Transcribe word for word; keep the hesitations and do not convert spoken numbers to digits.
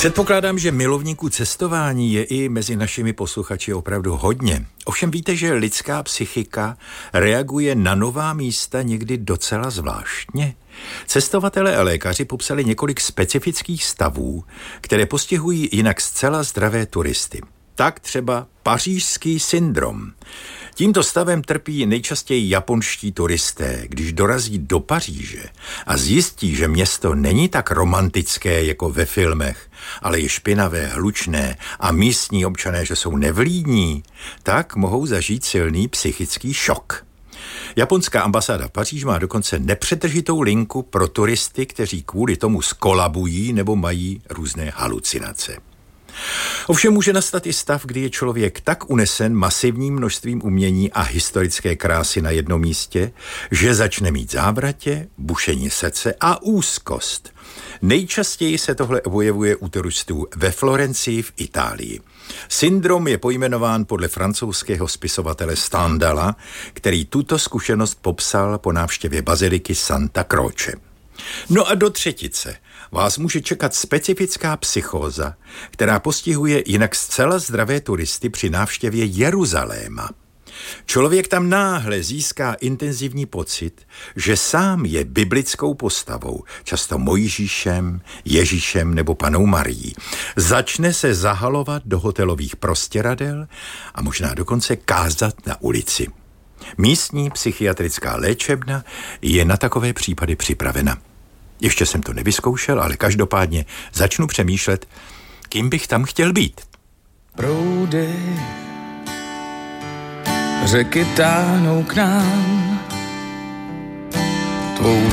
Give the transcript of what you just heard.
Předpokládám, že milovníků cestování je i mezi našimi posluchači opravdu hodně. Ovšem víte, že lidská psychika reaguje na nová místa někdy docela zvláštně? Cestovatelé a lékaři popsali několik specifických stavů, které postihují jinak zcela zdravé turisty. Tak třeba pařížský syndrom. Tímto stavem trpí nejčastěji japonští turisté, když dorazí do Paříže a zjistí, že město není tak romantické jako ve filmech, ale je špinavé, hlučné a místní občané, že jsou nevlídní, tak mohou zažít silný psychický šok. Japonská ambasáda v Paříži má dokonce nepřetržitou linku pro turisty, kteří kvůli tomu skolabují nebo mají různé halucinace. Ovšem může nastat i stav, kdy je člověk tak unesen masivním množstvím umění a historické krásy na jednom místě, že začne mít závratě, bušení srdce a úzkost. Nejčastěji se tohle objevuje u turistů ve Florencii v Itálii. Syndrom je pojmenován podle francouzského spisovatele Stendhala, který tuto zkušenost popsal po návštěvě baziliky Santa Croce. No a do třetice vás může čekat specifická psychóza, která postihuje jinak zcela zdravé turisty při návštěvě Jeruzaléma. Člověk tam náhle získá intenzivní pocit, že sám je biblickou postavou, často Mojžíšem, Ježíšem nebo Pannou Marií. Začne se zahalovat do hotelových prostěradel a možná dokonce kázat na ulici. Místní psychiatrická léčebna je na takové případy připravena. Ještě jsem to nevyzkoušel, ale každopádně začnu přemýšlet, kým bych tam chtěl být. Proudy řeky táhnou k nám tvou